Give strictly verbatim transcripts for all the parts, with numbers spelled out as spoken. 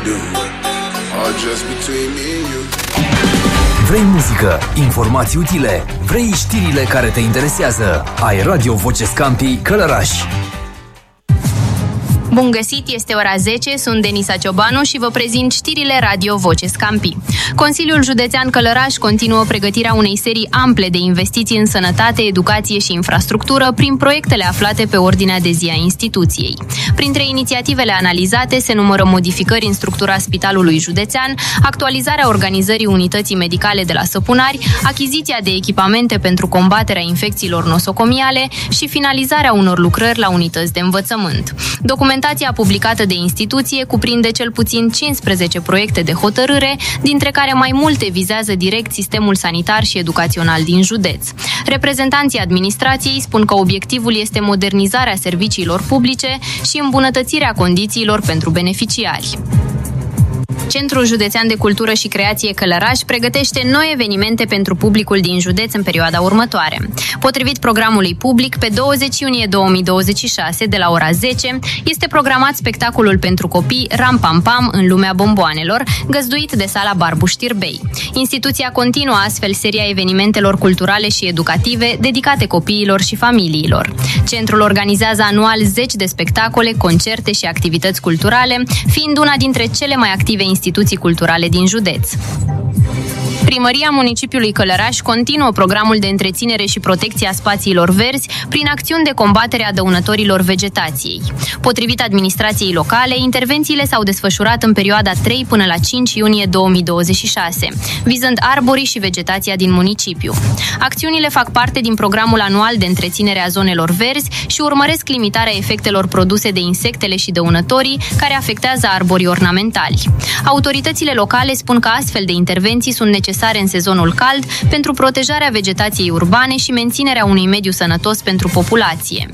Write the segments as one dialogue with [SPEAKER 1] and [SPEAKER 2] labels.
[SPEAKER 1] do, all just between me and you.
[SPEAKER 2] Vrei muzică, informații utile, vrei știrile care te interesează. Ai Radio Voce Scampi Călăraș.
[SPEAKER 3] Bun găsit, este ora zece, sunt Denisa Ciobanu și vă prezint știrile Radio Voce Scampi. Consiliul Județean Călăraș continuă pregătirea unei serii ample de investiții în sănătate, educație și infrastructură prin proiectele aflate pe ordinea de zi a instituției. Printre inițiativele analizate se numără modificări în structura Spitalului Județean, actualizarea organizării unității medicale de la Săpunari, achiziția de echipamente pentru combaterea infecțiilor nosocomiale și finalizarea unor lucrări la unități de învățământ. Documentația publicată de instituție cuprinde cel puțin cincisprezece proiecte de hotărâre, dintre care mai multe vizează direct sistemul sanitar și educațional din județ. Reprezentanții administrației spun că obiectivul este modernizarea serviciilor publice și îmbunătățirea condițiilor pentru beneficiari. Centrul Județean de Cultură și Creație Călăraș pregătește noi evenimente pentru publicul din județ în perioada următoare. Potrivit programului public, pe douăzeci iunie două mii douăzeci și șase, de la ora zece, este programat spectacolul pentru copii Ram Pam Pam în lumea bomboanelor, găzduit de Sala Barbu Știrbei. Instituția continuă astfel seria evenimentelor culturale și educative dedicate copiilor și familiilor. Centrul organizează anual zeci de spectacole, concerte și activități culturale, fiind una dintre cele mai active instituții culturale din județ. Primăria Municipiului Călăraș continuă programul de întreținere și protecție a spațiilor verzi prin acțiuni de combatere a dăunătorilor vegetației. Potrivit administrației locale, intervențiile s-au desfășurat în perioada trei până la cinci iunie două mii douăzeci și șase, vizând arborii și vegetația din municipiu. Acțiunile fac parte din programul anual de întreținere a zonelor verzi și urmăresc limitarea efectelor produse de insectele și dăunătorii care afectează arborii ornamentali. Autoritățile locale spun că astfel de intervenții sunt necesare în sezonul cald pentru protejarea vegetației urbane și menținerea unui mediu sănătos pentru populație.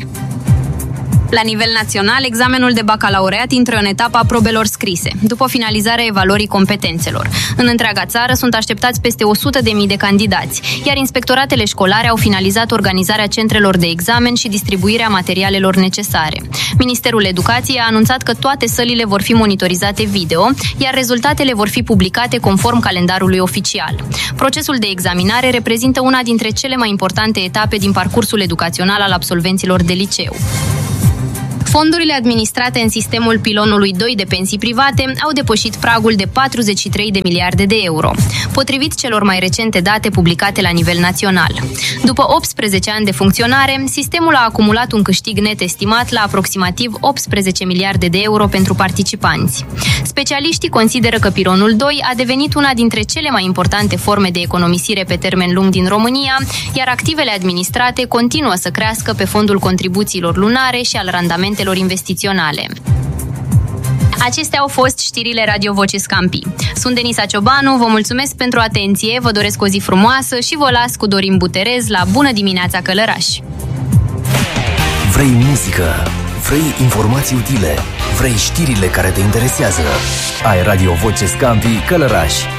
[SPEAKER 3] La nivel național, examenul de bacalaureat intră în etapa probelor scrise, după finalizarea evaluării competențelor. În întreaga țară sunt așteptați peste o sută de mii de candidați, iar inspectoratele școlare au finalizat organizarea centrelor de examen și distribuirea materialelor necesare. Ministerul Educației a anunțat că toate sălile vor fi monitorizate video, iar rezultatele vor fi publicate conform calendarului oficial. Procesul de examinare reprezintă una dintre cele mai importante etape din parcursul educațional al absolvenților de liceu. Fondurile administrate în sistemul pilonului doi de pensii private au depășit pragul de patruzeci și trei de miliarde de euro, potrivit celor mai recente date publicate la nivel național. După optsprezece ani de funcționare, sistemul a acumulat un câștig net estimat la aproximativ optsprezece miliarde de euro pentru participanți. Specialiștii consideră că pilonul doi a devenit una dintre cele mai importante forme de economisire pe termen lung din România, iar activele administrate continuă să crească pe fondul contribuțiilor lunare și al randamentelor investiționale. Acestea au fost știrile Radio Voce Scampi. Sunt Denisa Ciobanu, vă mulțumesc pentru atenție, vă doresc o zi frumoasă și vă las cu Dorin Buterez la Bună dimineața Călăraș!
[SPEAKER 2] Vrei muzică, vrei informații utile, vrei știrile care te interesează. Ai Radio Voce Scampi Călăraș.